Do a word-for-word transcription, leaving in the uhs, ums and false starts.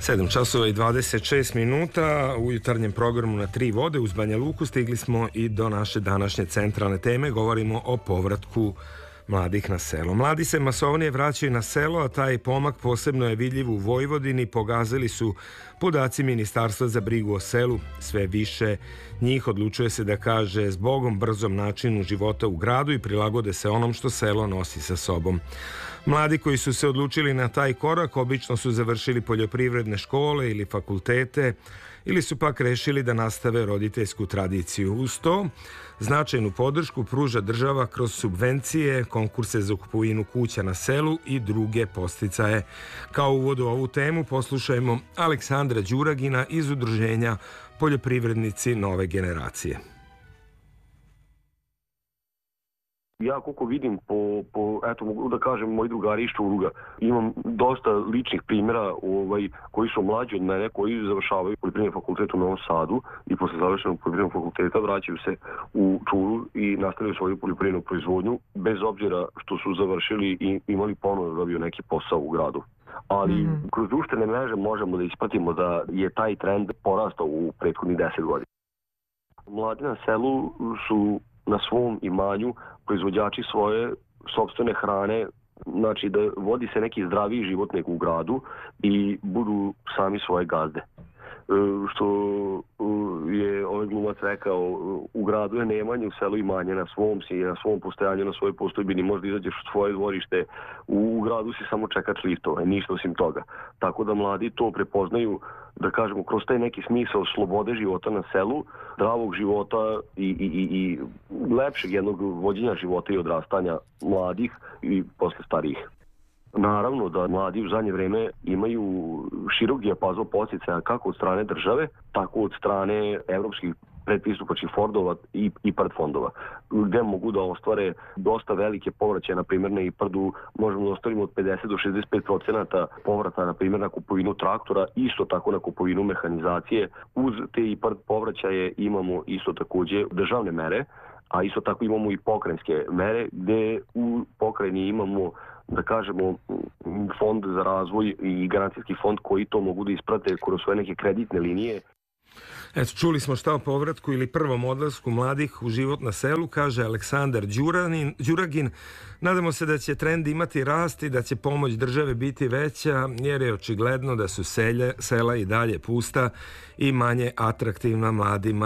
sedam časova i dvadeset šest minuta u jutarnjem programu na Tri vode uz Banja Luku stigli smo i do naše današnje centralne teme. Govorimo o povratku mladih na selo. Mladi se masovnije vraćaju na selo, a taj pomak posebno je vidljiv u Vojvodini. Pokazali su podaci Ministarstva za brigu o selu. Sve više njih odlučuje se da kaže zbogom brzom načinu života u gradu i prilagode se onom što selo nosi sa sobom. Mladi koji su se odlučili na taj korak obično su završili poljoprivredne škole ili fakultete ili su pak rešili da nastave roditeljsku tradiciju. Uz to značajnu podršku pruža država kroz subvencije, konkurse za kupovinu kuća na selu i druge podsticaje. Kao uvod u ovu temu poslušajmo Aleksandra Đuragina iz Udruženja Poljoprivrednici nove generacije. Ja koliko vidim po, po, eto mogu da kažem, moji drugari iz Čuruga, imam dosta ličnih primjera ovaj, koji su mlađi od mene, koji završavaju poljoprivredni fakultet u Novom Sadu i posle završenog poljoprivrednog fakulteta vraćaju se u Čuru i nastavljaju svoju poljoprivrednu proizvodnju, bez obzira što su završili i imali ponovno da dobiju neki posao u gradu. Ali mm-hmm. kroz društvene mreže možemo da ispratimo da je taj trend porastao u prethodnih deset godina. Mladi na selu su na svom imanju proizvođači svoje sopstvene hrane, znači da vodi se neki zdraviji život nego u gradu i budu sami svoje gazde. Što je ovaj glumac rekao, u gradu je nemanje, u selu imanje, na svom si, na svom postojanju, na svojoj postojbini, možda izađeš u svoje dvorište, u gradu si samo čekač liftova, ništa osim toga. Tako da mladi to prepoznaju, da kažemo, kroz taj neki smisao slobode života na selu, zdravog života i, i, i, i lepšeg jednog vođenja života i odrastanja mladih i posle starijih. Naravno da mladi u zadnje vreme imaju širok dijapazon podsticaja kako od strane države, tako od strane evropskih predpristupačnih fondova i IPARD fondova, gde mogu da ostvare dosta velike povraćaje, na primjer na IPARD-u možemo da ostvarimo od pedeset do šezdeset pet procenata povrata, na primjer na kupovinu traktora, isto tako na kupovinu mehanizacije. Uz te IPARD povraćaje imamo isto takođe državne mere, a isto tako imamo i pokrajinske mere, gde u pokrajini imamo, da kažemo, fond za razvoj i garancijski fond koji to mogu da isprate kroz svoje neke kreditne linije. Eto, čuli smo šta o povratku ili prvom odlasku mladih u život na selu, kaže Aleksandar Đuranin, Đuragin. Nadamo se da će trend imati rast i da će pomoć države biti veća, jer je očigledno da su selja, sela i dalje pusta i manje atraktivna mladima.